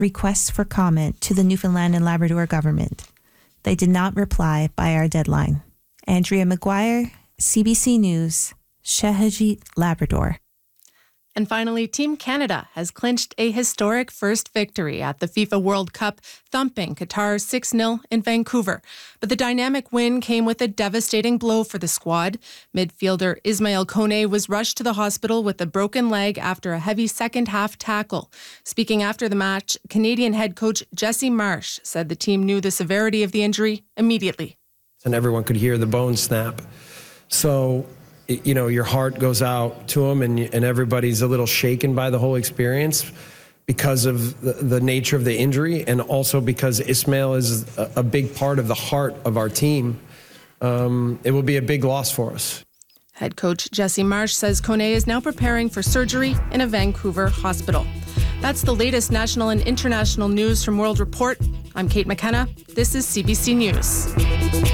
requests for comment to the Newfoundland and Labrador government. They did not reply by our deadline. Andrea McGuire, CBC News, Shahajit, Labrador. And finally, Team Canada has clinched a historic first victory at the FIFA World Cup, thumping Qatar 6-0 in Vancouver. But the dynamic win came with a devastating blow for the squad. Midfielder Ismail Kone was rushed to the hospital with a broken leg after a heavy second-half tackle. Speaking after the match, Canadian head coach Jesse Marsh said the team knew the severity of the injury immediately. And everyone could hear the bone snap. So, you know, your heart goes out to them, and everybody's a little shaken by the whole experience because of the nature of the injury, and also because Ismail is a big part of the heart of our team. It will be a big loss for us. Head coach Jesse Marsh says Kone is now preparing for surgery in a Vancouver hospital. That's the latest national and international news from World Report. I'm Kate McKenna. This is CBC News.